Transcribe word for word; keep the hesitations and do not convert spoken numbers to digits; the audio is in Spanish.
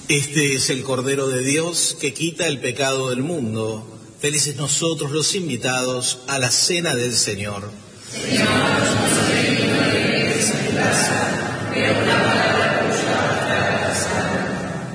Este es el Cordero de Dios que quita el pecado del mundo. Felices nosotros los invitados a la cena del Señor. Señor, yo no soy digno de que entres en mi casa, pero una